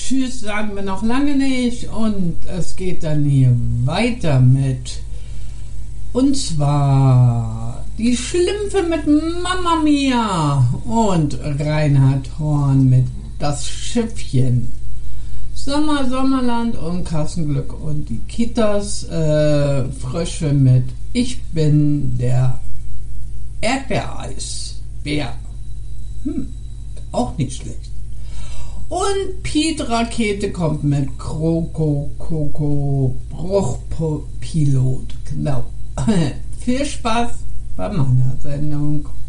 Tschüss sagen wir noch lange nicht und es geht dann hier weiter mit, und zwar die Schlümpfe mit Mamma Mia und Reinhard Horn mit Das Schiffchen. Sommerland und Kassenglück und die Kitas, Frösche mit Ich bin der Erdbeereisbär. Auch nicht schlecht. Und Piet Rakete kommt mit Kroko Koko Bruchpilot. Genau. Viel Spaß bei meiner Sendung.